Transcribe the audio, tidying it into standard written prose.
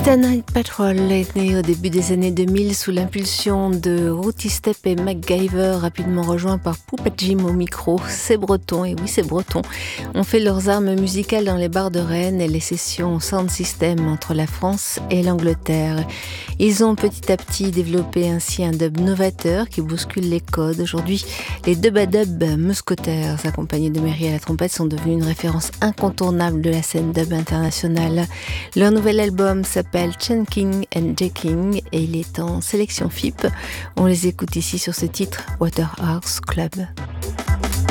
Midnight Patrol est né au début des années 2000 sous l'impulsion de Rooty Step et MacGyver, rapidement rejoints par Poupa Jim au micro. C'est breton, et oui c'est breton, ont fait leurs armes musicales dans les bars de Rennes et les sessions sound system entre la France et l'Angleterre. Ils ont petit à petit développé ainsi un dub novateur qui bouscule les codes. Aujourd'hui, les dub-a-dub Musketeers, accompagnés de Mary à la trompette, sont devenus une référence incontournable de la scène dub internationale. Leur nouvel album s'appelle Chanking and Jacking et il est en sélection FIP. On les écoute ici sur ce titre Waterhouse Club.